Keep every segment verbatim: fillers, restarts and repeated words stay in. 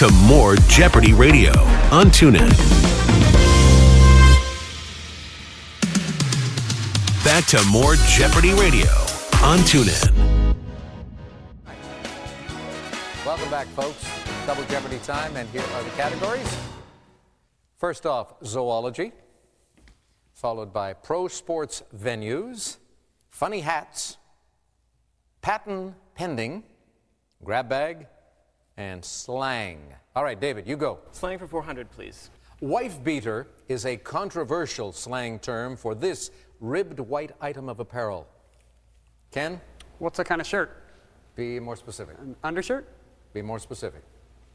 to more Jeopardy Radio on TuneIn. Back to more Jeopardy Radio on TuneIn. Welcome back, folks. Double Jeopardy time, and here are the categories. First off, zoology, followed by pro sports venues, funny hats, patent pending, grab bag, and slang. All right, David, you go. Slang for four hundred, please. Wife beater is a controversial slang term for this ribbed white item of apparel. Ken? What's the kind of shirt? Be more specific. An undershirt? Be more specific.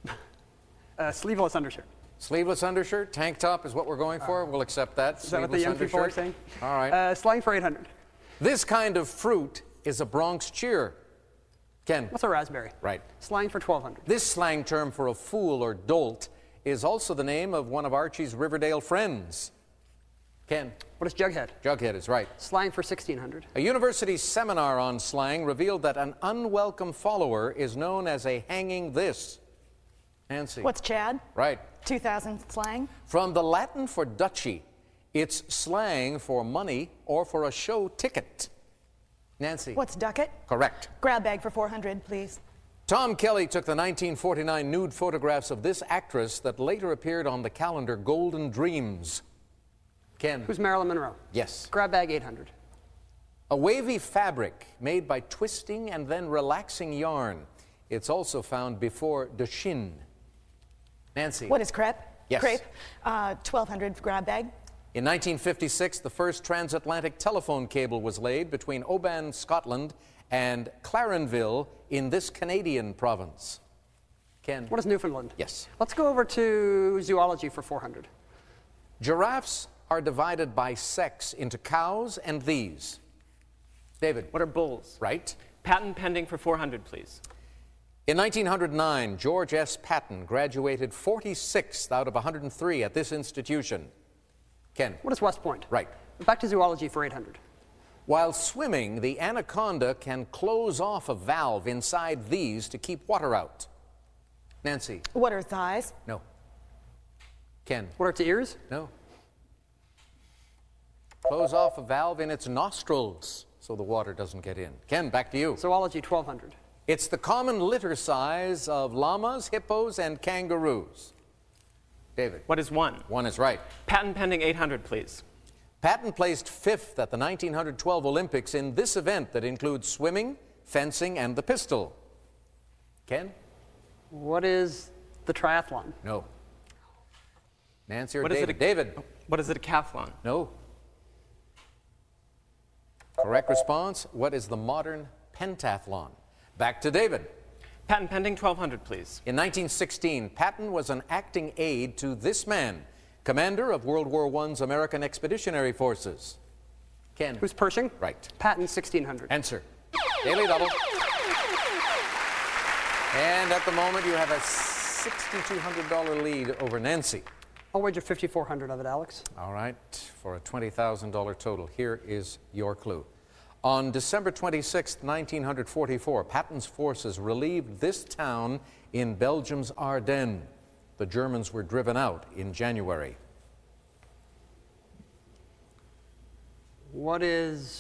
A sleeveless undershirt. Sleeveless undershirt, tank top is what we're going for. We'll accept that. Is that what the young people are saying? All right. Uh, slang for eight hundred. This kind of fruit is a Bronx cheer. Ken? What's a raspberry? Right. Slang for twelve hundred. This slang term for a fool or dolt is also the name of one of Archie's Riverdale friends. Ken? What is jughead? Jughead is right. Slang for sixteen hundred. A university seminar on slang revealed that an unwelcome follower is known as a hanging this. Nancy? What's Chad? Right. two thousand slang. From the Latin for duchy, it's slang for money or for a show ticket. Nancy? What's ducat? Correct. Grab bag for four hundred, please. Tom Kelly took the nineteen forty-nine nude photographs of this actress that later appeared on the calendar Golden Dreams. Ken? Who's Marilyn Monroe? Yes. Grab bag eight hundred. A wavy fabric made by twisting and then relaxing yarn. It's also found before de chine. Nancy? What is crepe? Yes. Crepe. Uh, twelve hundred grab bag. In nineteen fifty-six, the first transatlantic telephone cable was laid between Oban, Scotland, and Clarenville in this Canadian province. Ken? What is Newfoundland? Yes. Let's go over to zoology for four hundred. Giraffes are divided by sex into cows and these. David? What are bulls? Right. Patent pending for four hundred, please. In nineteen oh nine, George S. Patton graduated forty-sixth out of one hundred three at this institution. Ken? What is West Point? Right. Back to zoology for eight hundred. While swimming, the anaconda can close off a valve inside these to keep water out. Nancy? What are thighs? No. Ken? What are its ears? No. Close off a valve in its nostrils so the water doesn't get in. Ken, back to you. Zoology twelve hundred. It's the common litter size of llamas, hippos, and kangaroos. David? What is one? One is right. Patent pending eight hundred, please. Patton placed fifth at the nineteen twelve Olympics in this event that includes swimming, fencing, and the pistol. Ken? What is the triathlon? No. Nancy or What is David? it a- David? What is it, a decathlon? No. Correct response. What is the modern pentathlon? Back to David. Patent pending twelve hundred, please. In nineteen sixteen, Patton was an acting aide to this man, commander of World War One's American Expeditionary Forces. Ken? Who's Pershing? Right. Patent sixteen hundred. Answer. Daily double. And at the moment, you have a six thousand two hundred dollars lead over Nancy. I'll wager fifty-four hundred of it, Alex. All right, for a twenty thousand dollars total, here is your clue. On December twenty-sixth, nineteen forty-four, Patton's forces relieved this town in Belgium's Ardennes. The Germans were driven out in January. What is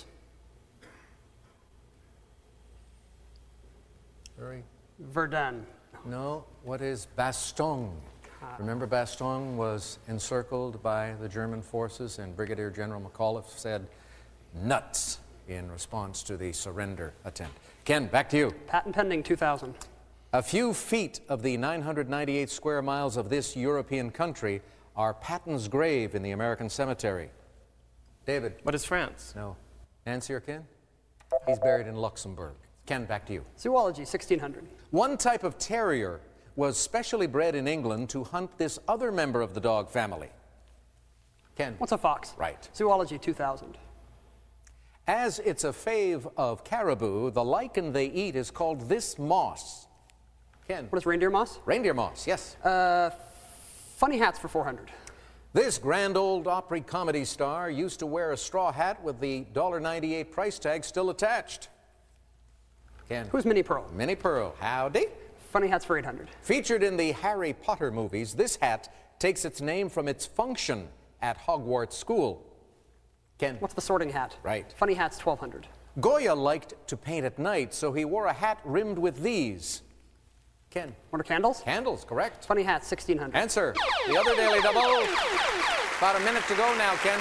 Hurry. Verdun? No, what is Bastogne? Remember, Bastogne was encircled by the German forces, and Brigadier General McAuliffe said, nuts, in response to the surrender attempt. Ken, back to you. Patent pending two thousand. A few feet of the nine hundred ninety-eight square miles of this European country are Patton's grave in the American cemetery. David? What is France? No. Nancy or Ken? He's buried in Luxembourg. Ken, back to you. Zoology sixteen hundred. One type of terrier was specially bred in England to hunt this other member of the dog family. Ken? What's a fox? Right. Zoology two thousand. As it's a fave of caribou, the lichen they eat is called this moss. Ken? What is reindeer moss? Reindeer moss, yes. Uh, funny hats for four hundred. This grand old Opry comedy star used to wear a straw hat with the one dollar ninety-eight price tag still attached. Ken? Who's Minnie Pearl? Minnie Pearl. Howdy. Funny hats for eight hundred. Featured in the Harry Potter movies, this hat takes its name from its function at Hogwarts School. Ken? What's the sorting hat? Right. Funny hats, twelve hundred. Goya liked to paint at night, so he wore a hat rimmed with these. Ken? What are candles? Candles, correct. Funny hats, sixteen hundred. Answer. The other Daily Double. About a minute to go now, Ken.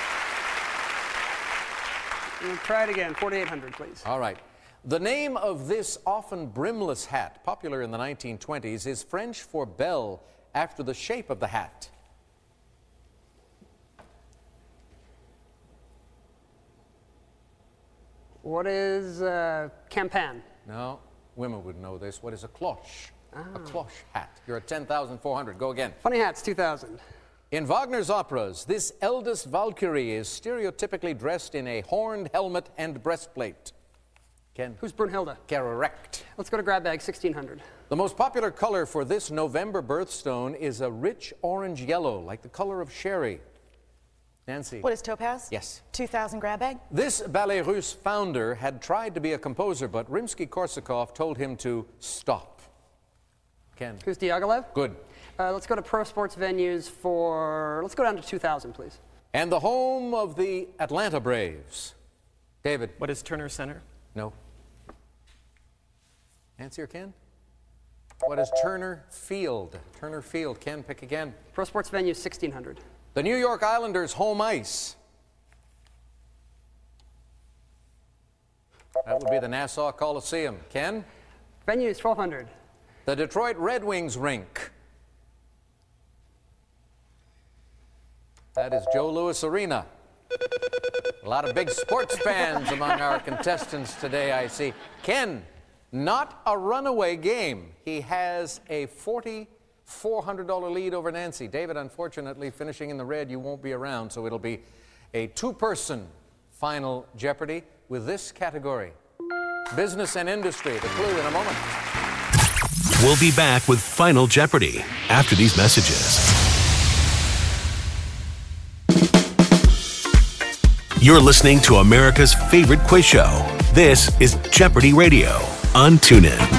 We'll try it again, forty-eight hundred, please. All right. The name of this often brimless hat, popular in the nineteen twenties, is French for bell, after the shape of the hat. What is uh, campan? No, women would know this. What is a cloche? A cloche hat. You're at ten thousand four hundred. Go again. Funny hats, two thousand. In Wagner's operas, this eldest Valkyrie is stereotypically dressed in a horned helmet and breastplate. Ken? Who's Brunhilde? Correct. Let's go to grab bag, sixteen hundred. The most popular color for this November birthstone is a rich orange yellow, like the color of sherry. Nancy? What is topaz? Yes. two thousand grab bag. This Ballet Russe founder had tried to be a composer, but Rimsky-Korsakov told him to stop. Ken? Who's Diaghilev? Good. Uh, let's go to pro sports venues for, let's go down to two thousand, please. And the home of the Atlanta Braves. David? What is Turner Center? No. Nancy or Ken? What is Turner Field? Turner Field. Ken, pick again. Pro sports venues, sixteen hundred. The New York Islanders' home ice. That would be the Nassau Coliseum. Ken? Venues, twelve hundred. The Detroit Red Wings rink. That is Joe Louis Arena. A lot of big sports fans among our contestants today, I see. Ken, not a runaway game. He has a forty-four hundred dollar lead over Nancy. David, unfortunately, finishing in the red, you won't be around, so it'll be a two-person final Jeopardy with this category. Business and industry. The clue in a moment. We'll be back with Final Jeopardy after these messages. You're listening to America's favorite quiz show. This is Jeopardy Radio on TuneIn.